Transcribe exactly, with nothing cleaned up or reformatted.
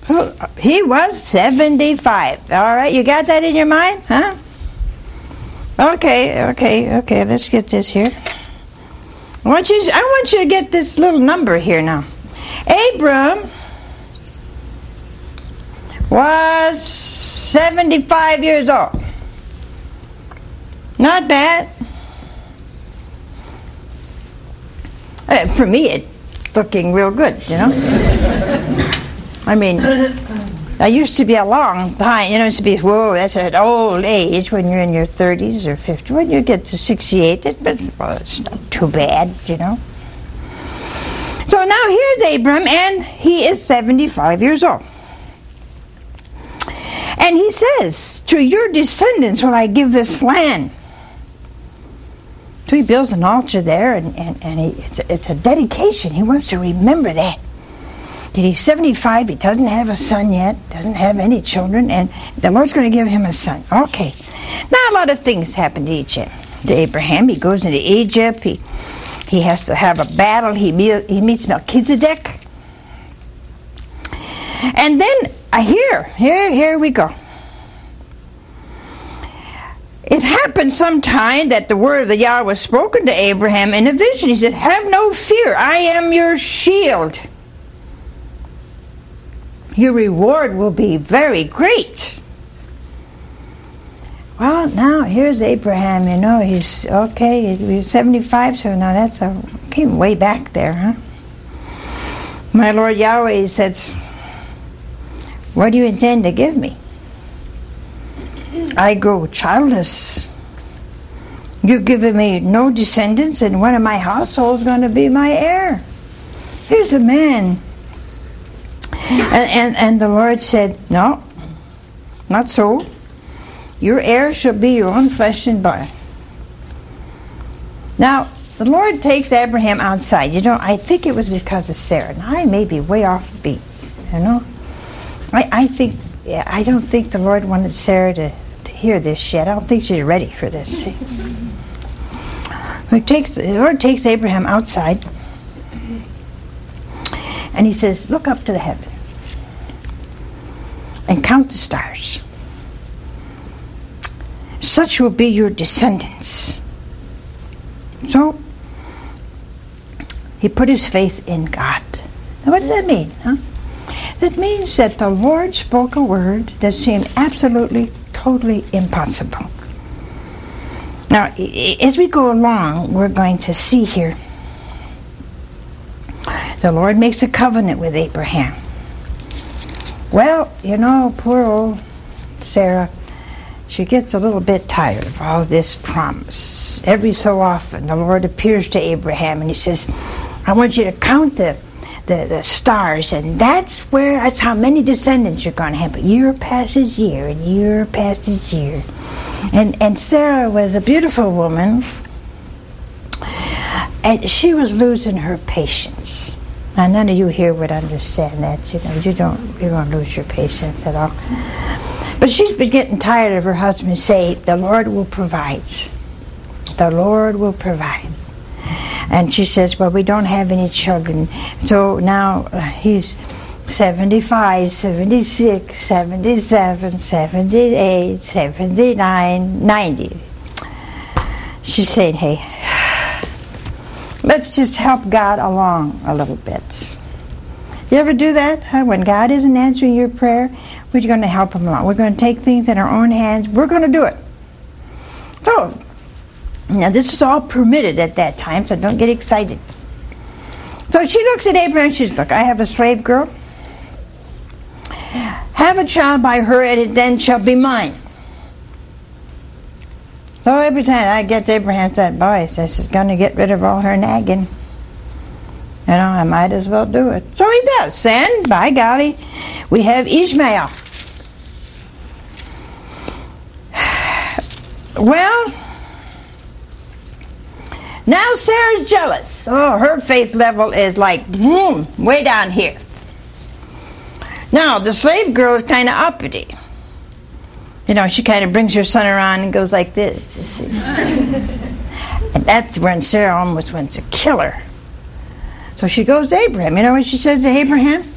He was seventy-five. All right, you got that in your mind, huh? Okay, okay, okay. Let's get this here. I want you. I want you to get this little number here now. Abram was seventy-five years old. Not bad. Uh, for me, it's looking real good, you know. I mean, I used to be a long time, you know, it used to be, whoa, that's an old age when you're in your thirties or fifties. When you get to sixty-eight, it, but, well, it's not too bad, you know. So now here's Abram, and he is seventy-five years old. And he says, to your descendants will I give this land. So he builds an altar there, and, and, and he, it's, a, it's a dedication. He wants to remember that. That he's seventy-five, he doesn't have a son yet, doesn't have any children, and the Lord's going to give him a son. Okay. Now a lot of things happen to Egypt. To Abraham, he goes into Egypt, he he has to have a battle, he, meet, he meets Melchizedek. And then, uh, here, here, here we go. It happened sometime that the word of the Yahweh was spoken to Abraham in a vision. He said, have no fear, I am your shield. Your reward will be very great. Well, now here's Abraham, you know, he's, okay, he's seventy-five, so now that's a, came way back there, huh? My Lord Yahweh, he says, what do you intend to give me? I grow childless. You've given me no descendants, and one of my household is going to be my heir. Here's a man. And, and, and the Lord said, no, not so. Your heir shall be your own flesh and blood. Now, the Lord takes Abraham outside. You know, I think it was because of Sarah. Now, I may be way off beats, you know. I, I think, I don't think the Lord wanted Sarah to, to hear this yet. I don't think she's ready for this. He takes, the Lord takes Abraham outside, and he says, look up to the heaven and count the stars. Such will be your descendants. So, he put his faith in God. Now, what does that mean? Huh? That means that the Lord spoke a word that seemed absolutely, totally impossible. Now, as we go along, we're going to see here, the Lord makes a covenant with Abraham. Well, you know, poor old Sarah, she gets a little bit tired of all this promise. Every so often, the Lord appears to Abraham and he says, I want you to count the, the, the stars, and that's where, that's how many descendants you're going to have. But year passes year, and year passes year. And, and Sarah was a beautiful woman, and she was losing her patience. Now, none of you here would understand that. You know, you don't, you don't lose your patience at all. But she's been getting tired of her husband saying, the Lord will provide. The Lord will provide. And she says, well, we don't have any children. So now uh, he's seventy-five, seventy-six, seventy-seven, seventy-eight, seventy-nine, ninety. She's saying, hey, let's just help God along a little bit. You ever do that? Huh? When God isn't answering your prayer, we're going to help him along. We're going to take things in our own hands. We're going to do it. So, now this is all permitted at that time, so don't get excited. So she looks at Abraham and she says, look, I have a slave girl. Have a child by her, and it then shall be mine. So every time I get to Abraham, that boy says he's going to get rid of all her nagging. You know, I might as well do it. So he does. And, by golly, we have Ishmael. Well, now Sarah's jealous. Oh, her faith level is like, boom, way down here. Now, the slave girl is kind of uppity. You know, she kind of brings her son around and goes like this. And that's when Sarah almost wants to kill her. So she goes to Abraham. You know what she says to Abraham?